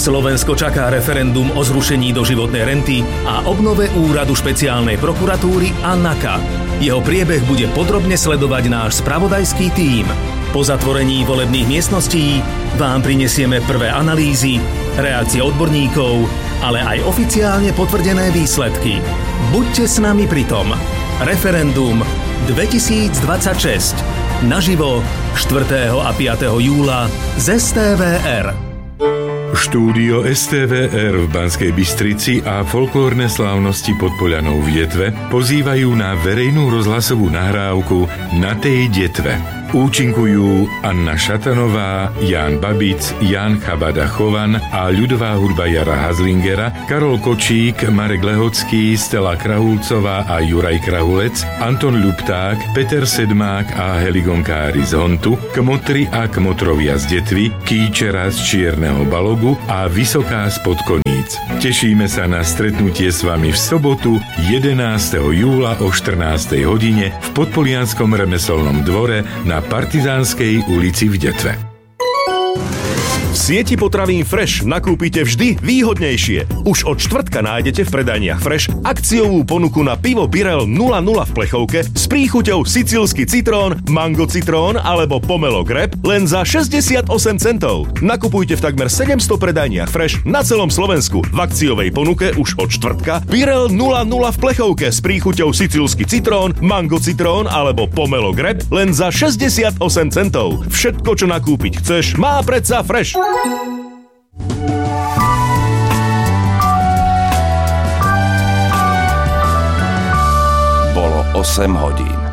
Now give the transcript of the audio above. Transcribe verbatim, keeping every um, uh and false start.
Slovensko čaká referendum o zrušení doživotnej renty a obnove úradu špeciálnej prokuratúry a NAKA. Jeho priebeh bude podrobne sledovať náš spravodajský tím. Po zatvorení volebných miestností vám prinesieme prvé analýzy, reakcie odborníkov, ale aj oficiálne potvrdené výsledky. Buďte s nami pri tom. Referendum dvetisícdvadsaťšesť. Naživo štvrtého a piateho júla z es té vé er. Štúdio es té vé er v Banskej Bystrici a folklórne slávnosti pod Poľanou v Detve pozývajú na verejnú rozhlasovú nahrávku Na tej detve. Účinkujú Anna Šatanová, Ján Babic, Ján Chabada-Chovan a ľudová hudba Jara Hazlingera, Karol Kočík, Marek Lehocký, Stella Krahulcová a Juraj Krahulec, Anton Ľupták, Peter Sedmák a Heligonkári z Hontu, Kmotri a Kmotrovia z Detvy, Kýčera z Čierneho Balogu a Vysoká z Podkoníc. Tešíme sa na stretnutie s vami v sobotu jedenásteho júla o štrnástej hodine v Podpolianskom remeselnom dvore na Partizánskej ulici v Detve. V sieti potravín Fresh nakúpite vždy výhodnejšie. Už od štvrtka nájdete v predajniach Fresh akciovú ponuku na pivo Birell nula nula v plechovke s príchuťou sicílsky citrón, mango citrón alebo pomelo grape len za šesťdesiatosem centov. Nakupujte v takmer sedemsto predajniach Fresh na celom Slovensku. V akciovej ponuke už od štvrtka Birell nula nula v plechovke s príchuťou sicílsky citrón, mango citrón alebo pomelo grape len za šesťdesiatosem centov. Všetko, čo nakúpiť chceš, má predsa Fresh. Bolo osem hodín.